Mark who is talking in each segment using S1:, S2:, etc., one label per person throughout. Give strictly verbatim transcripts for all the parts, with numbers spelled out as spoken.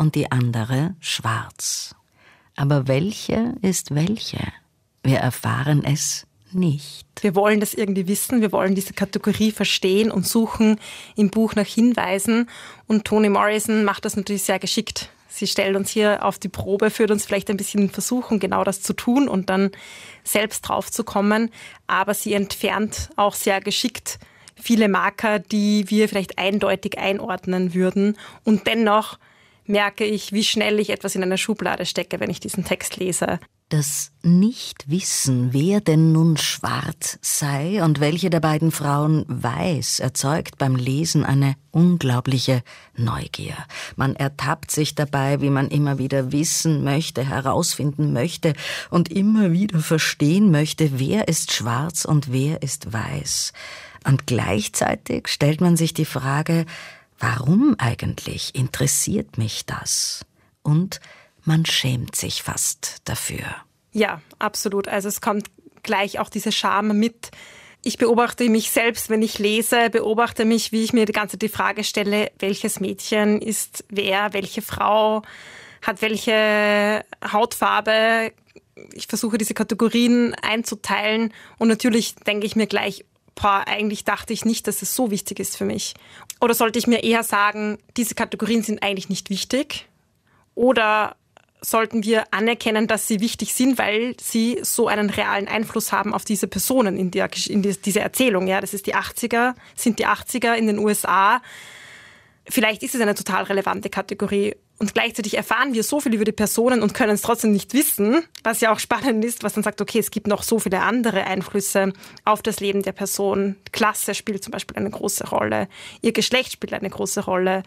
S1: und die andere schwarz. Aber welche ist welche? Wir erfahren es nicht.
S2: Wir wollen das irgendwie wissen, wir wollen diese Kategorie verstehen und suchen im Buch nach Hinweisen. Und Toni Morrison macht das natürlich sehr geschickt. Sie stellt uns hier auf die Probe, führt uns vielleicht ein bisschen in Versuchung, genau das zu tun und dann selbst drauf zu kommen. Aber sie entfernt auch sehr geschickt viele Marker, die wir vielleicht eindeutig einordnen würden. Und dennoch merke ich, wie schnell ich etwas in einer Schublade stecke, wenn ich diesen Text lese.
S1: Das Nichtwissen, wer denn nun schwarz sei und welche der beiden Frauen weiß, erzeugt beim Lesen eine unglaubliche Neugier. Man ertappt sich dabei, wie man immer wieder wissen möchte, herausfinden möchte und immer wieder verstehen möchte, wer ist schwarz und wer ist weiß. Und gleichzeitig stellt man sich die Frage, warum eigentlich interessiert mich das? Und man schämt sich fast dafür.
S2: Ja, absolut. Also es kommt gleich auch diese Scham mit. Ich beobachte mich selbst, wenn ich lese, beobachte mich, wie ich mir die ganze Zeit die Frage stelle, welches Mädchen ist wer, welche Frau hat welche Hautfarbe. Ich versuche diese Kategorien einzuteilen und natürlich denke ich mir gleich, boah, eigentlich dachte ich nicht, dass es so wichtig ist für mich. Oder sollte ich mir eher sagen, diese Kategorien sind eigentlich nicht wichtig? Oder sollten wir anerkennen, dass sie wichtig sind, weil sie so einen realen Einfluss haben auf diese Personen in, der, in dieser Erzählung. Ja, das ist die achtziger, sind die achtziger in den U S A. Vielleicht ist es eine total relevante Kategorie. Und gleichzeitig erfahren wir so viel über die Personen und können es trotzdem nicht wissen, was ja auch spannend ist, was dann sagt, okay, es gibt noch so viele andere Einflüsse auf das Leben der Person. Klasse spielt zum Beispiel eine große Rolle. Ihr Geschlecht spielt eine große Rolle.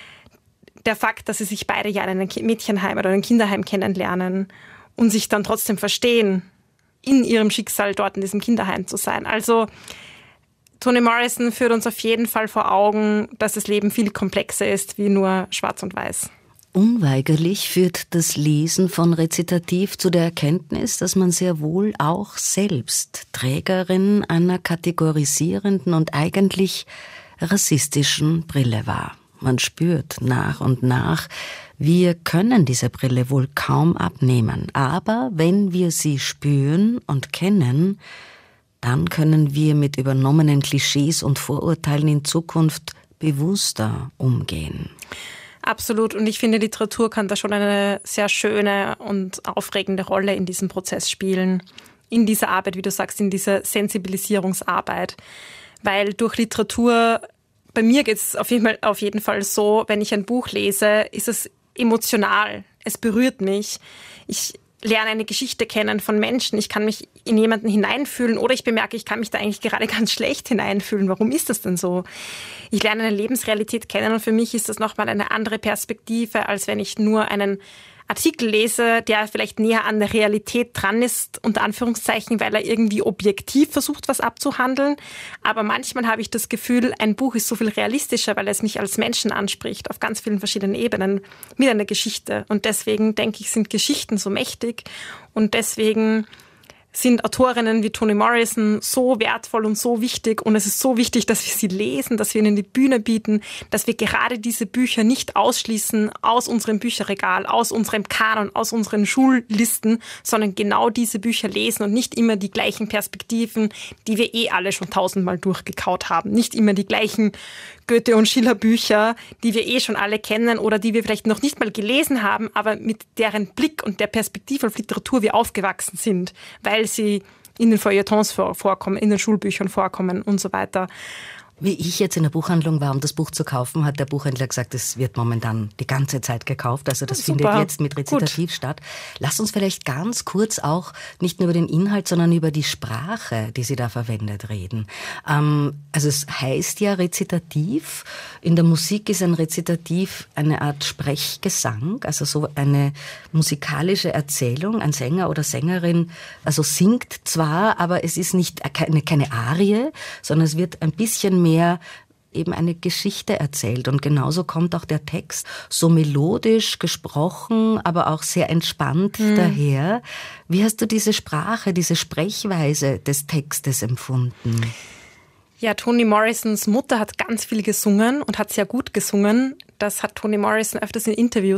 S2: Der Fakt, dass sie sich beide ja in einem Mädchenheim oder einem Kinderheim kennenlernen und sich dann trotzdem verstehen, in ihrem Schicksal dort in diesem Kinderheim zu sein. Also Toni Morrison führt uns auf jeden Fall vor Augen, dass das Leben viel komplexer ist wie nur schwarz und weiß.
S1: Unweigerlich führt das Lesen von Rezitativ zu der Erkenntnis, dass man sehr wohl auch selbst Trägerin einer kategorisierenden und eigentlich rassistischen Brille war. Man spürt nach und nach, wir können diese Brille wohl kaum abnehmen. Aber wenn wir sie spüren und kennen, dann können wir mit übernommenen Klischees und Vorurteilen in Zukunft bewusster umgehen.
S2: Absolut. Und ich finde, Literatur kann da schon eine sehr schöne und aufregende Rolle in diesem Prozess spielen. In dieser Arbeit, wie du sagst, in dieser Sensibilisierungsarbeit. Weil durch Literatur, bei mir geht es auf jeden Fall, auf jeden Fall so, wenn ich ein Buch lese, ist es emotional. Es berührt mich. Ich lerne eine Geschichte kennen von Menschen. Ich kann mich in jemanden hineinfühlen oder ich bemerke, ich kann mich da eigentlich gerade ganz schlecht hineinfühlen. Warum ist das denn so? Ich lerne eine Lebensrealität kennen und für mich ist das nochmal eine andere Perspektive, als wenn ich nur einen Artikel lese, der vielleicht näher an der Realität dran ist, unter Anführungszeichen, weil er irgendwie objektiv versucht, was abzuhandeln. Aber manchmal habe ich das Gefühl, ein Buch ist so viel realistischer, weil es mich als Menschen anspricht, auf ganz vielen verschiedenen Ebenen, mit einer Geschichte. Und deswegen, denke ich, sind Geschichten so mächtig und deswegen sind Autorinnen wie Toni Morrison so wertvoll und so wichtig und es ist so wichtig, dass wir sie lesen, dass wir ihnen die Bühne bieten, dass wir gerade diese Bücher nicht ausschließen aus unserem Bücherregal, aus unserem Kanon, aus unseren Schullisten, sondern genau diese Bücher lesen und nicht immer die gleichen Perspektiven, die wir eh alle schon tausendmal durchgekaut haben. Nicht immer die gleichen Goethe- und Schiller-Bücher, die wir eh schon alle kennen oder die wir vielleicht noch nicht mal gelesen haben, aber mit deren Blick und der Perspektive auf Literatur wir aufgewachsen sind, weil sie in den Feuilletons vorkommen, in den Schulbüchern vorkommen und so weiter.
S1: Wie ich jetzt in der Buchhandlung war, um das Buch zu kaufen, hat der Buchhändler gesagt, es wird momentan die ganze Zeit gekauft. Also das
S2: Super.
S1: findet jetzt mit Rezitativ Gut. statt. Lass uns vielleicht ganz kurz auch nicht nur über den Inhalt, sondern über die Sprache, die Sie da verwendet, reden. Ähm, also es heißt ja Rezitativ. In der Musik ist ein Rezitativ eine Art Sprechgesang, also so eine musikalische Erzählung. Ein Sänger oder Sängerin also singt zwar, aber es ist nicht keine, keine Arie, sondern es wird ein bisschen mehr mehr eben eine Geschichte erzählt. Und genauso kommt auch der Text so melodisch gesprochen, aber auch sehr entspannt mhm. daher. Wie hast du diese Sprache, diese Sprechweise des Textes empfunden?
S2: Ja, Toni Morrisons Mutter hat ganz viel gesungen und hat sehr gut gesungen. Das hat Toni Morrison öfters in Interviews